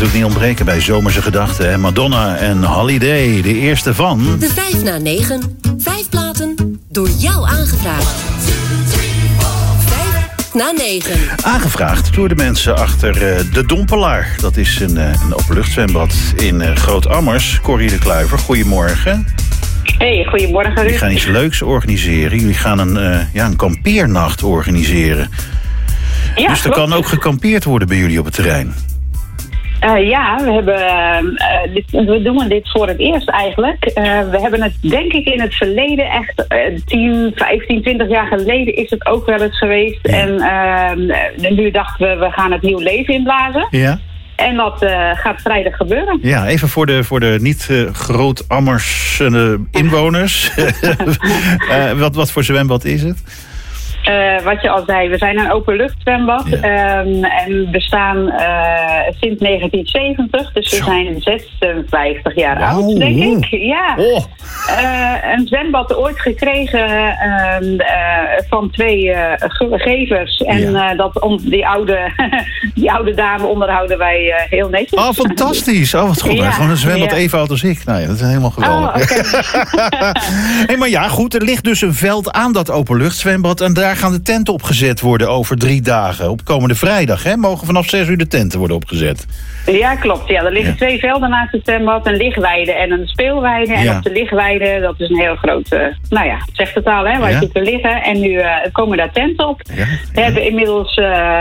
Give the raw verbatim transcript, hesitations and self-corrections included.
natuurlijk niet ontbreken bij Zomerse Gedachten. Hè? Madonna en Holiday, de eerste van... De vijf na negen. Vijf platen door jou aangevraagd. Vijf na negen. Aangevraagd door de mensen achter uh, De Dompelaar. Dat is een, uh, een openluchtzwembad in uh, Groot-Ammers. Corrie de Kluiver, goedemorgen. Hey, goedemorgen Ruud. Jullie gaan iets leuks organiseren. Jullie gaan een, uh, ja, een kampeernacht organiseren. Ja, dus er klopt. kan ook gekampeerd worden bij jullie op het terrein. Uh, ja, we, hebben, uh, dit, we doen dit voor het eerst eigenlijk. Uh, we hebben het denk ik in het verleden echt uh, tien, vijftien, twintig jaar geleden is het ook wel eens geweest. Ja. En uh, nu dachten we, we gaan het nieuw leven inblazen. Ja. En dat uh, gaat vrijdag gebeuren. Ja, even voor de, voor de niet uh, Groot-Ammers uh, inwoners. uh, wat, wat voor zwembad is het? Uh, wat je al zei, we zijn een openluchtzwembad. Ja. Um, en bestaan uh, sinds negentien zeventig. Dus we Zo. zijn zesenvijftig jaar Wow. oud, denk ik. Ja. Oh. Uh, een zwembad ooit gekregen uh, uh, van twee uh, gevers. En Ja. uh, dat on, die, oude, die oude dame onderhouden wij uh, heel netjes. Oh, fantastisch. Oh, wat goed. Ja. Gewoon een zwembad Ja. even oud als ik. Nou ja, dat is helemaal geweldig. Oh, okay. Hey, maar ja, goed. Er ligt dus een veld aan dat openluchtzwembad. En daar gaan de tenten opgezet worden over drie dagen. Op komende vrijdag, hè? Mogen vanaf zes uur de tenten worden opgezet. Ja, klopt. Ja, er liggen Ja. twee velden naast het zwembad. Een lichtweide en een speelweide. En Ja. op de lichtweide, dat is een heel groot... Uh, nou ja, het zegt het al, hè, waar Ja. je kunt liggen. En nu uh, komen daar tenten op. Ja. We hebben inmiddels... Uh,